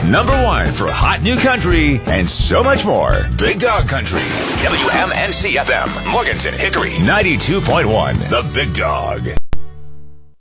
#1 for hot new country and so much more. Big Dog Country. WMNC FM. Morganton, Hickory. 92.1. The Big Dog.